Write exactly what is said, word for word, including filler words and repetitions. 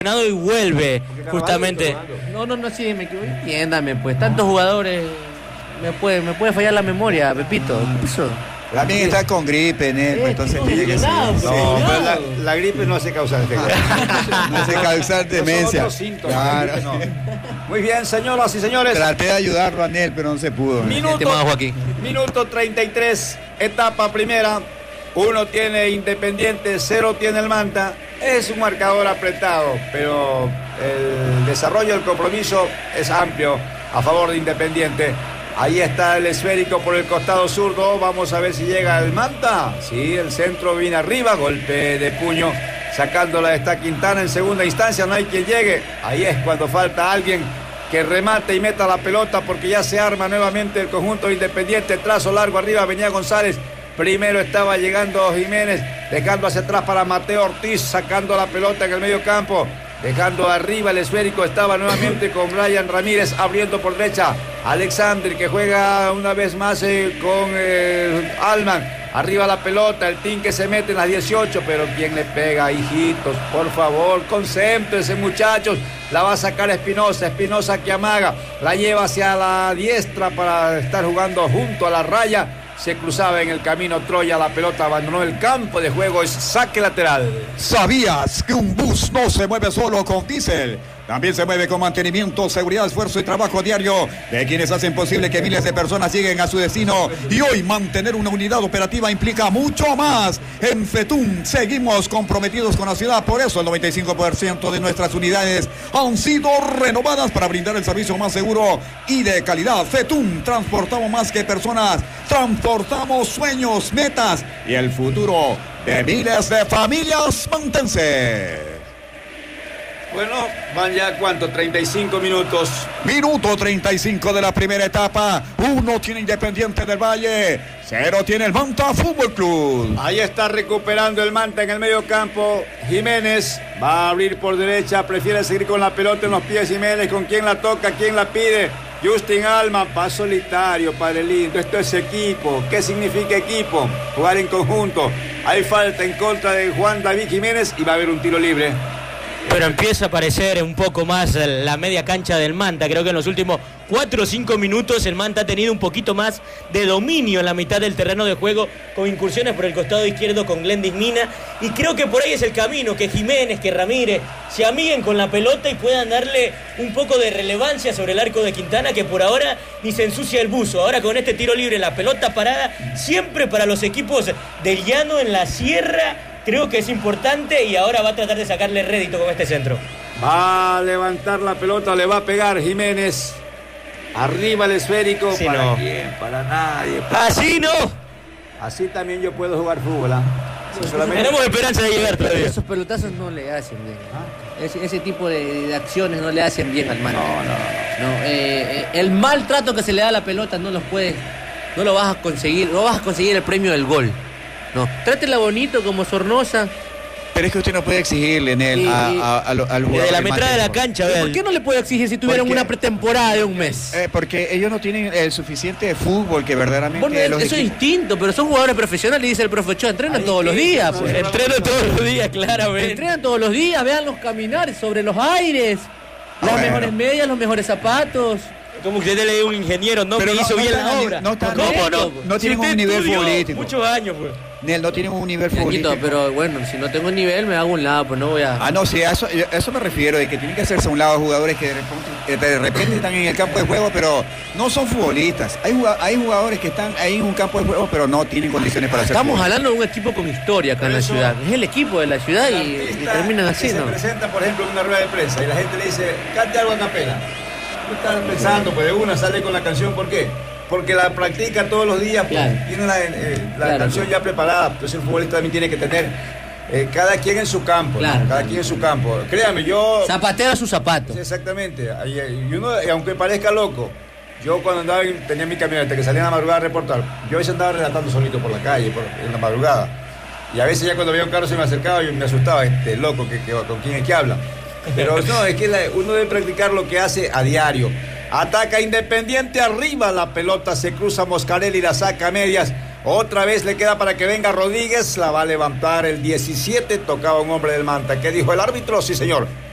y vuelve justamente. No, no, no, sí, me equivoqué. Entiéndame, pues, tantos jugadores, me puede, me puede fallar la memoria, Pepito. ¿Qué pasó? También está con gripe, en él, Eh, entonces tiene tiene que ser. no, No, no. pero la, la gripe no hace causar efecto. No hace causar demencia. Claro. No. Muy bien, señoras y señores. Traté de ayudarlo a Nel, pero no se pudo. Minuto, Este más Joaquín. minuto treinta y tres, etapa primera. Uno tiene Independiente, cero tiene el Manta. Es un marcador apretado, pero el desarrollo del compromiso es amplio a favor de Independiente. Ahí está el esférico por el costado zurdo. Vamos a ver si llega el Manta. Sí, el centro viene arriba. Golpe de puño. Sacándola está Quintana en segunda instancia. No hay quien llegue. Ahí es cuando falta alguien que remate y meta la pelota, porque ya se arma nuevamente el conjunto Independiente. Trazo largo arriba venía González. Primero estaba llegando Jiménez, dejando hacia atrás para Mateo Ortiz, sacando la pelota en el medio campo. Dejando arriba el esférico, estaba nuevamente con Brian Ramírez, abriendo por derecha. Alexander, que juega una vez más eh, con eh, Alman. Arriba la pelota, el team que se mete en las dieciocho, pero ¿quién le pega, hijitos? Por favor, concéntrense, muchachos. La va a sacar Espinosa, Espinosa que amaga, la lleva hacia la diestra para estar jugando junto a la raya. Se cruzaba en el camino Troya, la pelota abandonó el campo de juego, es saque lateral. ¿Sabías que un bus no se mueve solo con diésel? También se mueve con mantenimiento, seguridad, esfuerzo y trabajo diario de quienes hacen posible que miles de personas lleguen a su destino. Y hoy mantener una unidad operativa implica mucho más. En FETUM seguimos comprometidos con la ciudad, por eso el noventa y cinco por ciento de nuestras unidades han sido renovadas para brindar el servicio más seguro y de calidad. FETUM, transportamos más que personas, transportamos sueños, metas y el futuro de miles de familias mantense. Bueno, van ya, ¿cuánto? treinta y cinco minutos. Minuto treinta y cinco de la primera etapa. Uno tiene Independiente del Valle, cero tiene el Manta Fútbol Club. Ahí está recuperando el Manta en el medio campo. Jiménez va a abrir por derecha, prefiere seguir con la pelota en los pies Jiménez. ¿Con quién la toca? ¿Quién la pide? Justin Alman, va solitario, padre lindo. Esto es equipo. ¿Qué significa equipo? Jugar en conjunto. Hay falta en contra de Juan David Jiménez y va a haber un tiro libre. Pero empieza a aparecer un poco más la media cancha del Manta. Creo que en los últimos cuatro o cinco minutos el Manta ha tenido un poquito más de dominio en la mitad del terreno de juego, con incursiones por el costado izquierdo con Glendis Mina. Y creo que por ahí es el camino, que Jiménez, que Ramírez se amiguen con la pelota y puedan darle un poco de relevancia sobre el arco de Quintana, que por ahora ni se ensucia el buzo. Ahora con este tiro libre, la pelota parada, siempre para los equipos del llano en la sierra. Creo que es importante y ahora va a tratar de sacarle rédito con este centro. Va a levantar la pelota, le va a pegar Jiménez. Arriba el esférico. Sí, ¿Para no. quién? Para nadie. ¡Así no! Así también yo puedo jugar fútbol, ¿ah? Si solamente... Tenemos esperanza de llegar todavía. Esos pelotazos no le hacen bien. ¿Ah? Ese, ese tipo de, de acciones no le hacen bien al Manta. No, no, no. No, eh, eh, el mal trato que se le da a la pelota no los puedes, no lo vas a conseguir, no vas a conseguir el premio del gol. No, trátela bonito como Sornosa. Pero es que usted no puede exigirle en él Sí, a, sí. a, a, lo- al jugador. Desde la del metralla de la Manta. cancha, ¿Por vean. qué no le puede exigir si tuvieran Porque- una pretemporada de un mes? Eh, porque ellos no tienen el suficiente fútbol que verdaderamente Bueno, los eso es equipos- distinto, pero son jugadores profesionales, dice el profe Ochoa, entrenan Ahí todos los sí, días. no, Pues. no, Entreno todos los días, claramente. Entrenan todos los días, véanlos caminar sobre los aires, las Bueno. mejores medias, los mejores zapatos. Como que usted le dio un ingeniero, no Pero me no- hizo no bien están la a ni- obra. no están- ¿Cómo no? no tienen usted un nivel estudió futbolístico. Muchos años, pues. Nel no tienen un nivel Ñañito, futbolístico. pero bueno, si no tengo nivel me hago un lado, pues no voy a... Ah, no, sí, a eso, a eso me refiero, de que tienen que hacerse a un lado jugadores que de repente, de repente están en el campo de juego, pero no son futbolistas. Hay, juga- hay jugadores que están ahí en un campo de juego, pero no tienen condiciones para ser Estamos futbolistas. hablando de un equipo con historia acá en la Por eso- ciudad. Es el equipo de la ciudad y, y Artista terminan que así, se ¿no? presenta, por ejemplo, en una rueda de prensa y la gente le dice, cante algo a capela. ¿Qué están pensando? Pues de una sale con la canción, ¿por qué? Porque la practica todos los días, pues, Claro. tiene la, eh, la Claro. canción ya preparada. Entonces el futbolista también tiene que tener eh, cada quien en su campo, ¿no? Claro. Cada quien en su campo. Créame, yo... Zapatero a sus zapatos. Sí, exactamente. Y, y uno, y aunque parezca loco, yo cuando andaba, en- tenía mi camioneta que salía en la madrugada a reportar, yo a veces andaba relatando solito por la calle, por, en la madrugada. Y a veces ya cuando veía un carro se me acercaba y me asustaba, este loco, que, que, ¿con quién es que habla? Pero no, es que la- uno debe practicar lo que hace a diario. Ataca Independiente arriba, la pelota se cruza Moscarelli, la saca a medias. Otra vez le queda para que venga Rodríguez, la va a levantar el diecisiete, tocaba un hombre del Manta. ¿Qué dijo el árbitro? Sí, señor.